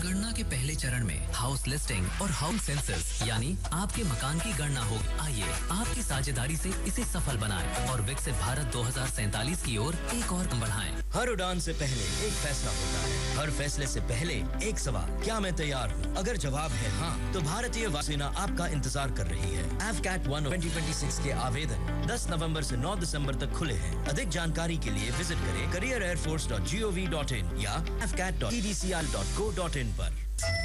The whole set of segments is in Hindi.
जनगणना के पहले चरण में हाउस लिस्टिंग और हाउस सेंसस यानी आपके मकान की गणना होगी। आइए आपकी साझेदारी से इसे सफल बनाएं और विकसित भारत 2047 की ओर एक और कदम बढ़ाएं। हर उड़ान से पहले एक फैसला होता है, हर फैसले से पहले एक सवाल, क्या मैं तैयार हूँ? अगर जवाब है हाँ, तो भारतीय वायुसेना आपका इंतजार कर रही है। AFCAT 1 2026 के आवेदन 10 नवंबर से 9 दिसंबर तक खुले हैं। अधिक जानकारी के लिए विजिट करें careerairforce.gov.in या afcat.tdcr.co.in पर।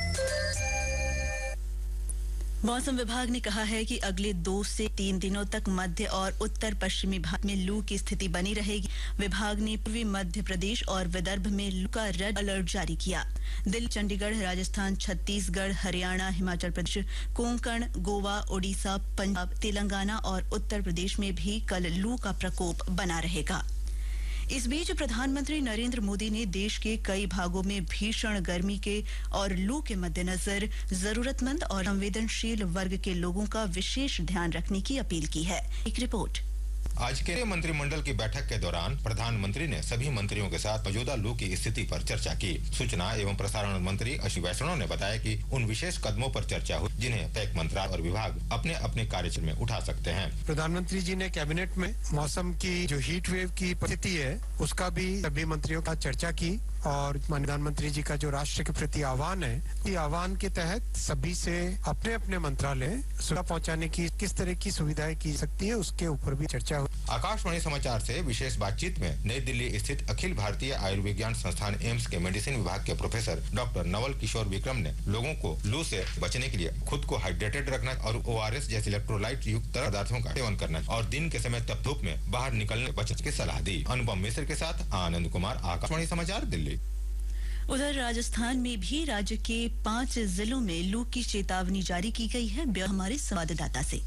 मौसम विभाग ने कहा है कि अगले 2 से 3 दिनों तक मध्य और उत्तर पश्चिमी भाग में लू की स्थिति बनी रहेगी। विभाग ने पूर्वी मध्य प्रदेश और विदर्भ में लू का रेड अलर्ट जारी किया। दिल्ली, चंडीगढ़, राजस्थान, छत्तीसगढ़, हरियाणा, हिमाचल प्रदेश, कोंकण, गोवा, ओडिशा, पंजाब, तेलंगाना और उत्तर प्रदेश में भी कल लू का प्रकोप बना रहेगा। इस बीच प्रधानमंत्री नरेंद्र मोदी ने देश के कई भागों में भीषण गर्मी के और लू के मद्देनजर जरूरतमंद और संवेदनशील वर्ग के लोगों का विशेष ध्यान रखने की अपील की है। एक रिपोर्ट। आज केंद्रीय मंत्रिमंडल की बैठक के दौरान प्रधानमंत्री ने सभी मंत्रियों के साथ मौजूदा लू की स्थिति पर चर्चा की। सूचना एवं प्रसारण मंत्री अश्विनी वैष्णव ने बताया कि उन विशेष कदमों पर चर्चा हुई जिन्हें प्रत्येक मंत्रालय और विभाग अपने अपने कार्यक्षेत्र में उठा सकते हैं। प्रधानमंत्री जी ने कैबिनेट में मौसम की जो हीट वेव की स्थिति है उसका भी सभी मंत्रियों का चर्चा की और प्रधानमंत्री जी का जो राष्ट्र के प्रति आह्वान है, इस आह्वान के तहत सभी से अपने अपने मंत्रालय सुविधा पहुंचाने की किस तरह की सुविधाएं की सकती है उसके ऊपर भी चर्चा हुई। आकाशवाणी समाचार से विशेष बातचीत में नई दिल्ली स्थित अखिल भारतीय आयुर्विज्ञान संस्थान एम्स के मेडिसिन विभाग के प्रोफेसर डॉक्टर नवल किशोर विक्रम ने लोगों को लू से बचने के लिए खुद को हाइड्रेटेड रखना और ORS जैसे इलेक्ट्रोलाइट युक्त तरल पदार्थों का सेवन करना और दिन के समय तप धूप में बाहर निकलने बचने की सलाह दी। अनुपम मिश्र के साथ आनंद कुमार, आकाशवाणी समाचार, दिल्ली। उधर राजस्थान में भी राज्य के 5 जिलों में लू की चेतावनी जारी की गई है। हमारे संवाददाता से।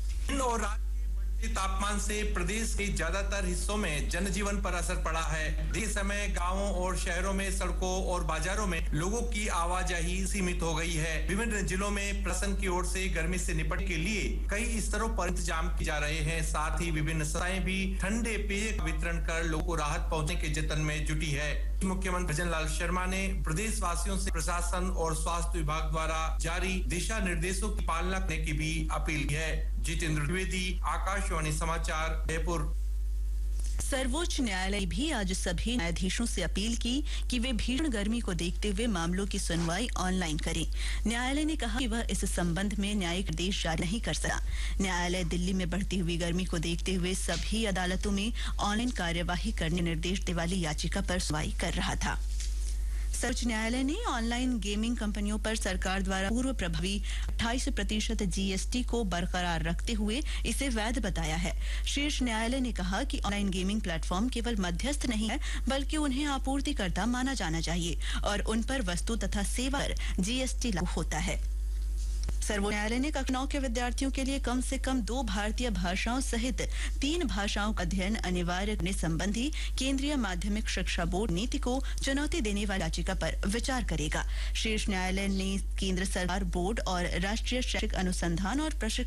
तापमान से प्रदेश के ज्यादातर हिस्सों में जनजीवन पर असर पड़ा है। इस समय गांवों और शहरों में सड़कों और बाजारों में लोगों की आवाजाही सीमित हो गई है। विभिन्न जिलों में प्रशासन की ओर से गर्मी से निपटने के लिए कई स्तरों पर इंतजाम किए जा रहे हैं। साथ ही विभिन्न संस्थाएं भी ठंडे पेय का वितरण कर लोगों को राहत पहुंचने के जतन में जुटी है। मुख्यमंत्री भजन लाल शर्मा ने प्रदेश वासियों से प्रशासन और स्वास्थ्य विभाग द्वारा जारी दिशा निर्देशों की पालना करने की भी अपील की है। जितेंद्र द्विवेदी, आकाशवाणी समाचार, जयपुर। सर्वोच्च न्यायालय भी आज सभी न्यायाधीशों से अपील की कि वे भीषण गर्मी को देखते हुए मामलों की सुनवाई ऑनलाइन करें। न्यायालय ने कहा कि वह इस संबंध में न्यायिक आदेश जारी नहीं कर सका। न्यायालय दिल्ली में बढ़ती हुई गर्मी को देखते हुए सभी अदालतों में ऑनलाइन कार्यवाही करने निर्देश देने वाली याचिका पर सुनवाई कर रहा था। सर्वोच्च न्यायालय ने ऑनलाइन गेमिंग कंपनियों पर सरकार द्वारा पूर्व प्रभावी 28% GST को बरकरार रखते हुए इसे वैध बताया है। शीर्ष न्यायालय ने कहा कि ऑनलाइन गेमिंग प्लेटफॉर्म केवल मध्यस्थ नहीं है बल्कि उन्हें आपूर्तिकर्ता माना जाना चाहिए और उन पर वस्तु तथा सेवा पर GST लागू होता है। सर्वोच्च न्यायालय ने कक्षा 9 के विद्यार्थियों के लिए कम से कम 2 भारतीय भाषाओं सहित 3 भाषाओं का अध्ययन अनिवार्य करने संबंधी केंद्रीय माध्यमिक शिक्षा बोर्ड नीति को चुनौती देने वाली याचिका पर विचार करेगा। शीर्ष न्यायालय ने केंद्र सरकार, बोर्ड और राष्ट्रीय शैक्षिक अनुसंधान और प्रशिक्षण